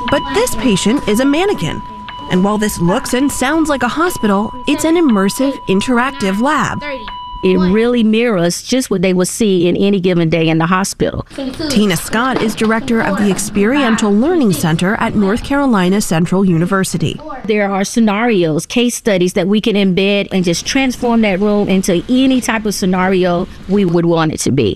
But this patient is a mannequin. And while this looks and sounds like a hospital, it's an immersive, interactive lab. It really mirrors just what they would see in any given day in the hospital. Tina Scott is director of the Experiential Learning Center at North Carolina Central University. There are scenarios, case studies that we can embed and just transform that room into any type of scenario we would want it to be.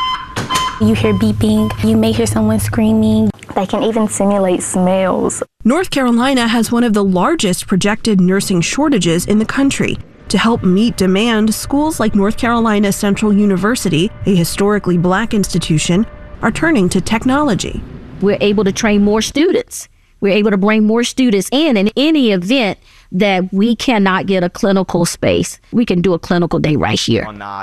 You hear beeping, you may hear someone screaming. They can even simulate smells. North Carolina has one of the largest projected nursing shortages in the country. To help meet demand, schools like North Carolina Central University, a historically Black institution, are turning to technology. We're able to train more students. We're able to bring more students in any event that we cannot get a clinical space. We can do a clinical day right here.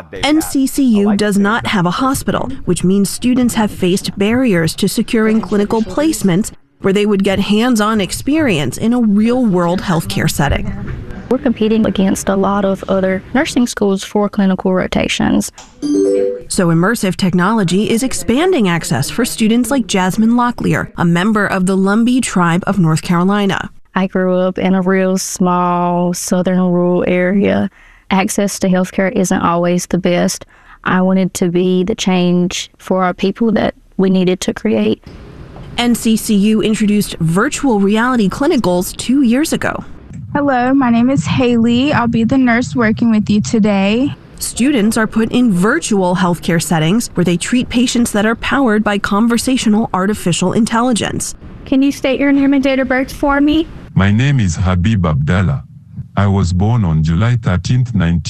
NCCU does not have a hospital, which means students have faced barriers to securing clinical placements where they would get hands-on experience in a real-world healthcare setting. We're competing against a lot of other nursing schools for clinical rotations. So immersive technology is expanding access for students like Jasmine Locklear, a member of the Lumbee tribe of North Carolina. I grew up in a real small southern rural area. Access to healthcare isn't always the best. I wanted to be the change for our people that we needed to create. NCCU introduced virtual reality clinicals 2 years ago. Hello, my name is Haley. I'll be the nurse working with you today. Students are put in virtual healthcare settings where they treat patients that are powered by conversational artificial intelligence. Can you state your name and date of birth for me? My name is Habib Abdallah. I was born on July 13th,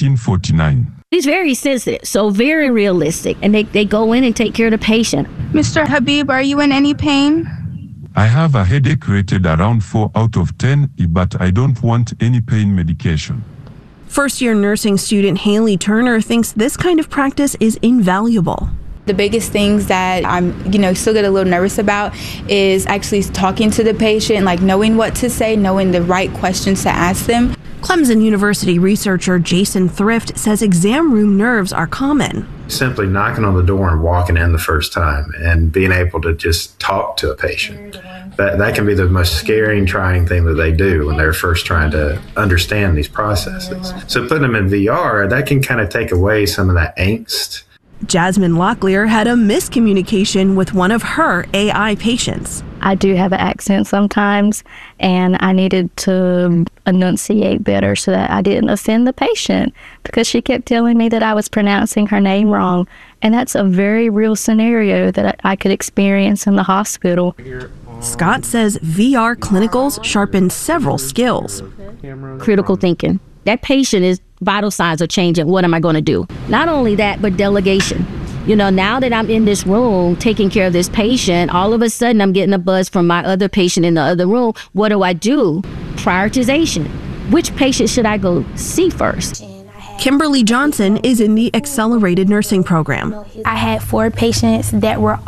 1949. He's very sensitive, so very realistic, and they go in and take care of the patient. Mr. Habib, are you in any pain? I have a headache rated around 4 out of 10, but I don't want any pain medication. First-year nursing student Haley Turner thinks this kind of practice is invaluable. The biggest things that I'm, still get a little nervous about is actually talking to the patient, like knowing what to say, knowing the right questions to ask them. Clemson University researcher Jason Thrift says exam room nerves are common. Simply knocking on the door and walking in the first time and being able to just talk to a patient. That can be the most scary and trying thing that they do when they're first trying to understand these processes. So putting them in VR, that can kind of take away some of that angst. Jasmine Locklear had a miscommunication with one of her AI patients. I do have an accent sometimes, and I needed to enunciate better so that I didn't offend the patient because she kept telling me that I was pronouncing her name wrong. And that's a very real scenario that I could experience in the hospital. Scott says VR clinicals sharpen several skills. Critical thinking. That patient is vital signs are changing. What am I going to do? Not only that, but delegation. Now that I'm in this room taking care of this patient, all of a sudden I'm getting a buzz from my other patient in the other room. What do I do? Prioritization. Which patient should I go see first? Kimberly Johnson is in the accelerated nursing program. I had 4 patients that were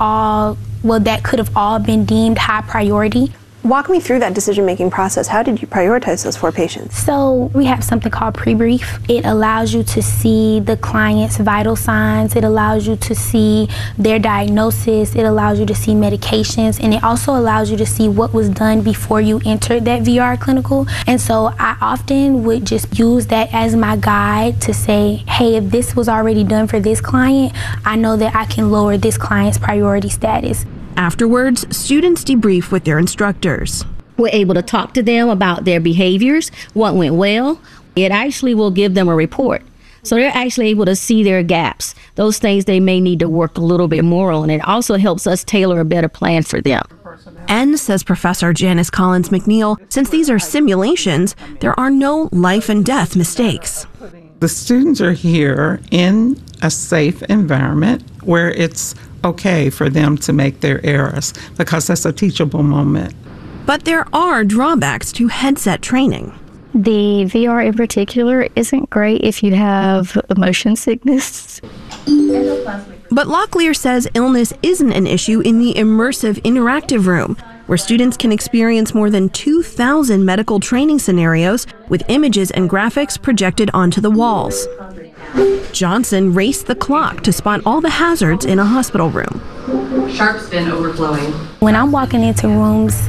that could have all been deemed high priority. Walk me through that decision-making process. How did you prioritize those 4 patients? So we have something called pre-brief. It allows you to see the client's vital signs. It allows you to see their diagnosis. It allows you to see medications. And it also allows you to see what was done before you entered that VR clinical. And so I often would just use that as my guide to say, hey, if this was already done for this client, I know that I can lower this client's priority status. Afterwards, students debrief with their instructors. We're able to talk to them about their behaviors, what went well. It actually will give them a report. So they're actually able to see their gaps, those things they may need to work a little bit more on. It also helps us tailor a better plan for them. And, says Professor Janice Collins McNeil, since these are simulations, there are no life and death mistakes. The students are here in a safe environment where it's okay for them to make their errors because that's a teachable moment. But there are drawbacks to headset training. The VR in particular isn't great if you have motion sickness. But Locklear says illness isn't an issue in the immersive interactive room, where students can experience more than 2,000 medical training scenarios with images and graphics projected onto the walls. Johnson raced the clock to spot all the hazards in a hospital room. Sharp spin overflowing. When I'm walking into rooms,